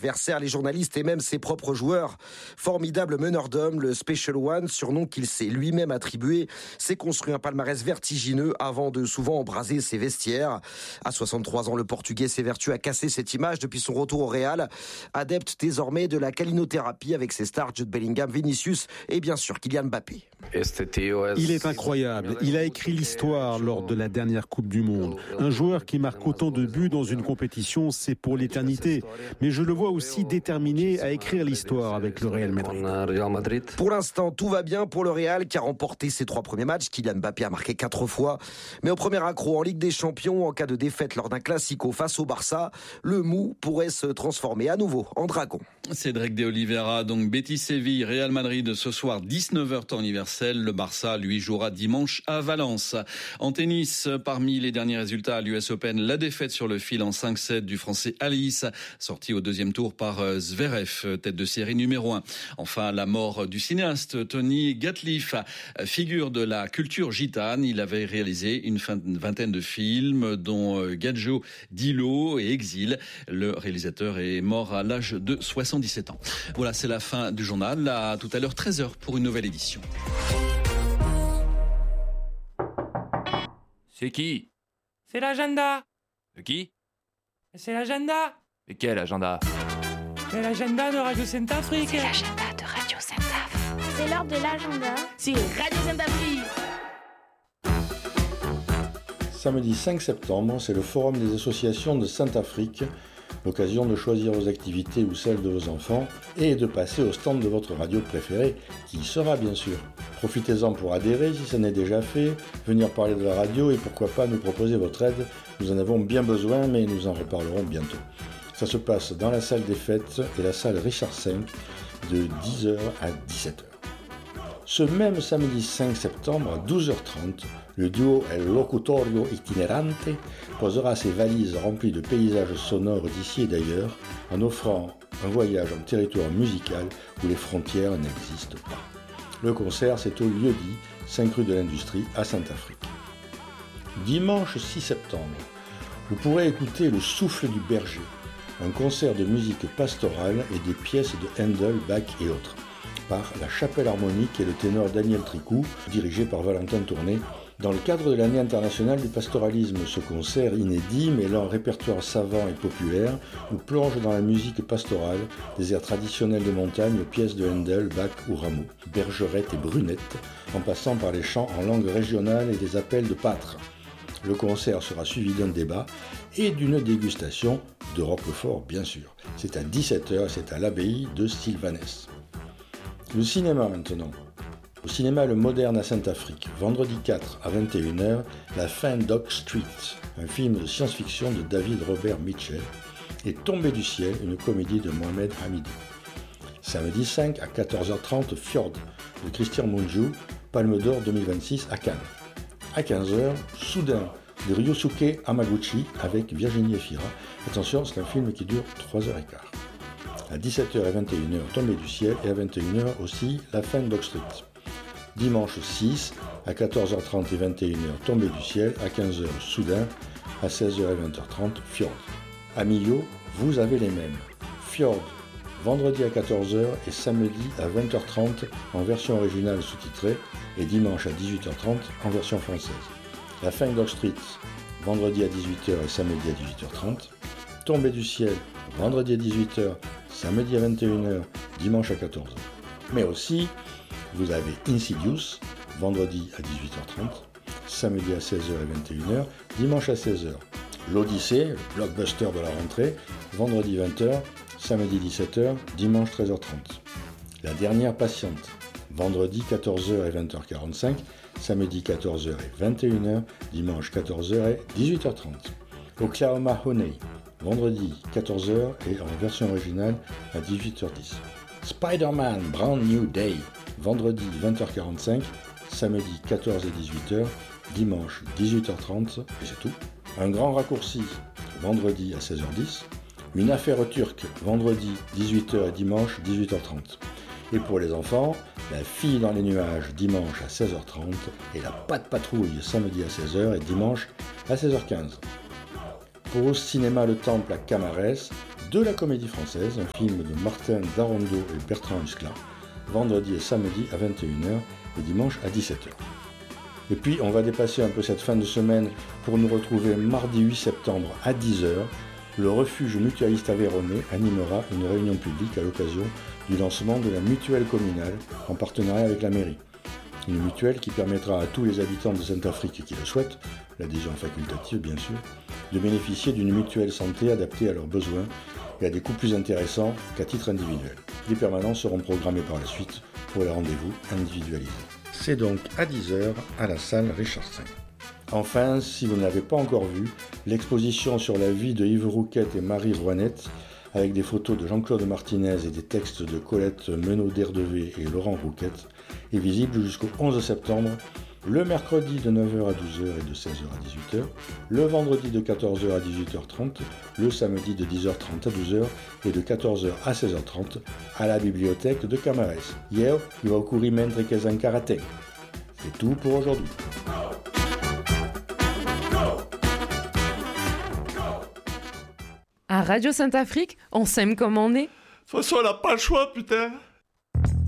adversaires, les journalistes et même ses propres joueurs. Formidable meneur d'hommes, le Special One, surnom qu'il s'est lui-même attribué, s'est construit un palmarès vertigineux avant de souvent embraser ses vestiaires. À 63 ans, le Portugais s'évertue à casser cette image depuis son retour au Real. Adepte désormais de la calinothérapie avec ses stars Jude Bellingham, Vinicius et bien sûr Kylian Mbappé. Il est incroyable. Il a écrit l'histoire lors de la dernière Coupe du Monde. Un joueur qui marque autant de buts dans une compétition, c'est pour l'éternité. Mais je le vois aussi déterminé à écrire l'histoire avec le Real Madrid. Pour l'instant, tout va bien pour le Real qui a remporté ses 3 premiers matchs. Kylian Mbappé a marqué 4 fois. Mais au premier accro en Ligue des Champions, en cas de défaite lors d'un classico face au Barça, le mou pourrait se transformer à nouveau en dragon. Cédric de Oliveira, donc Betis-Séville, Real Madrid ce soir 19h temps universel. Le Barça, lui, jouera dimanche à Valence. En tennis, parmi les derniers résultats à l'US Open, la défaite sur le fil en 5-7 du Français Alice, sorti au deuxième tour par Zverev, tête de série numéro 1. Enfin, la mort du cinéaste Tony Gatliff, figure de la culture gitane. Il avait réalisé une vingtaine de films, dont Gadjo, Dilo et Exil. Le réalisateur est mort à l'âge de 77 ans. Voilà, c'est la fin du journal. À tout à l'heure, 13h pour une nouvelle édition. C'est qui? C'est l'agenda. De qui? C'est l'agenda. Mais quel agenda? C'est l'agenda de Radio Sainte-Afrique. C'est l'agenda de Radio Sainte-Afrique. C'est l'heure de l'agenda. C'est Radio Sainte-Afrique. Samedi 5 septembre, c'est le forum des associations de Sainte-Afrique. L'occasion de choisir vos activités ou celles de vos enfants et de passer au stand de votre radio préférée, qui y sera bien sûr. Profitez-en pour adhérer si ça n'est déjà fait, venir parler de la radio et pourquoi pas nous proposer votre aide. Nous en avons bien besoin, mais nous en reparlerons bientôt. Ça se passe dans la salle des fêtes et la salle Richard V de 10h à 17h. Ce même samedi 5 septembre à 12h30, le duo El Locutorio Itinerante posera ses valises remplies de paysages sonores d'ici et d'ailleurs en offrant un voyage en territoire musical où les frontières n'existent pas. Le concert, c'est au lieu-dit 5 rue de l'Industrie à Sainte-Afrique. Dimanche 6 septembre, vous pourrez écouter Le Souffle du Berger, un concert de musique pastorale et des pièces de Handel, Bach et autres, par la Chapelle Harmonique et le ténor Daniel Tricou, dirigé par Valentin Tourné. Dans le cadre de l'année internationale du pastoralisme, ce concert inédit, mêlant répertoire savant et populaire, nous plonge dans la musique pastorale, des airs traditionnels de montagne aux pièces de Handel, Bach ou Rameau, Bergerette et Brunette, en passant par les chants en langue régionale et des appels de pâtres. Le concert sera suivi d'un débat et d'une dégustation de roquefort, bien sûr. C'est à 17h, c'est à l'abbaye de Sylvanès. Le cinéma maintenant. Au cinéma Le Moderne à Sainte-Afrique, vendredi 4 à 21h, La fin d'Oak Street, un film de science-fiction de David Robert Mitchell, et Tombé du ciel, une comédie de Mohamed Hamidi. Samedi 5 à 14h30, Fjord, de Christian Mungiu, Palme d'Or 2026 à Cannes. À 15h, Soudain, de Ryosuke Hamaguchi, avec Virginie Efira. Attention, c'est un film qui dure 3h15. À 17h et 21h, Tombé du ciel, et à 21h aussi, La fin d'Oak Street. Dimanche 6, à 14h30 et 21h, Tombé du ciel, à 15h, Soudain, à 16h et 20h30, Fjord. À Millau, vous avez les mêmes. Fjord, vendredi à 14h et samedi à 20h30 en version originale sous-titrée, et dimanche à 18h30 en version française. La fin d'Oak Street, vendredi à 18h et samedi à 18h30. Tombé du ciel, vendredi à 18h, samedi à 21h, dimanche à 14h. Mais aussi, vous avez Insidious, vendredi à 18h30, samedi à 16h et 21h, dimanche à 16h. L'Odyssée, le blockbuster de la rentrée, vendredi 20h, samedi 17h, dimanche 13h30. La dernière patiente, vendredi 14h et 20h45, samedi 14h et 21h, dimanche 14h et 18h30. Oklahoma Honey, vendredi 14h et en version originale à 18h10. Spider-Man Brand New Day, vendredi 20h45, samedi 14 et 18h, dimanche 18h30, et c'est tout. Un grand raccourci, vendredi à 16h10. Une affaire turque, vendredi 18h et dimanche 18h30. Et pour les enfants, La fille dans les nuages, dimanche à 16h30, et La Patte Patrouille, samedi à 16h et dimanche à 16h15. Pour au cinéma Le Temple à Camarès, de la Comédie Française, un film de Martin Darondo et Bertrand Huskla, vendredi et samedi à 21h et dimanche à 17h. Et puis on va dépasser un peu cette fin de semaine pour nous retrouver mardi 8 septembre à 10h. Le refuge mutualiste aveyronnais animera une réunion publique à l'occasion du lancement de la mutuelle communale en partenariat avec la mairie. Une mutuelle qui permettra à tous les habitants de Saint-Afrique qui le souhaitent, l'adhésion facultative bien sûr, de bénéficier d'une mutuelle santé adaptée à leurs besoins et à des coûts plus intéressants qu'à titre individuel. Des permanences seront programmées par la suite pour les rendez-vous individualisés. C'est donc à 10h à la salle Richard V. Enfin, si vous ne l'avez pas encore vu, l'exposition sur la vie de Yves Rouquette et Marie Rouanette, avec des photos de Jean-Claude Martinez et des textes de Colette Menot-Derdevé et Laurent Rouquette, est visible jusqu'au 11 septembre, le mercredi de 9h à 12h et de 16h à 18h, le vendredi de 14h à 18h30, le samedi de 10h30 à 12h et de 14h à 16h30 à la bibliothèque de Camarès. Hier, il va courir mentre qu'elles en karaté. C'est tout pour aujourd'hui. À Radio Saint-Afrique, on s'aime comme on est. De toute façon, elle n'a pas le choix, putain.